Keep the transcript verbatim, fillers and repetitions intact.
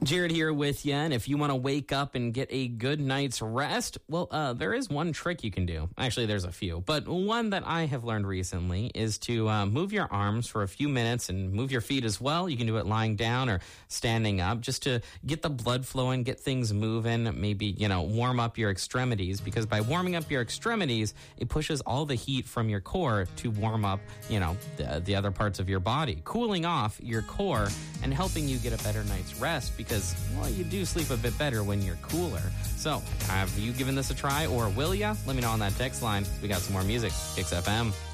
Jared here with you, and if you want to wake up and get a good night's rest, well, uh, there is one trick you can do. Actually, there's a few, but one that I have learned recently is to uh, move your arms for a few minutes and move your feet as well. You can do it lying down or standing up just to get the blood flowing, get things moving, maybe, you know, warm up your extremities, because by warming up your extremities, it pushes all the heat from your core to warm up, you know, the, the other parts of your body, cooling off your core and helping you get a better night's rest. Because, well, you do sleep a bit better when you're cooler. So, have you given this a try, or will ya? Let me know on that text line. We got some more music. Kicks F M.